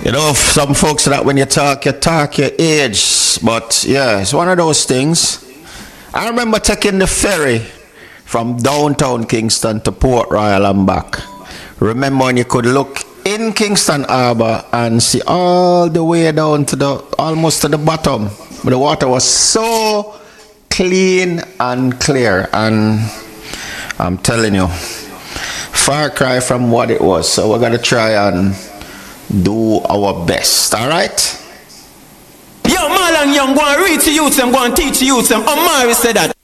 You know, some folks that when you talk your age. But yeah, it's one of those things. I remember taking the ferry from downtown Kingston to Port Royal and back. Remember when you could look in Kingston Harbour and see all the way down to almost to the bottom. But the water was so clean and clear, and I'm telling you, far cry from what it was. So we're gonna try and do our best. All right. Yo, Marlon Young, go and read to youth them, go and teach youth them. Omari said that.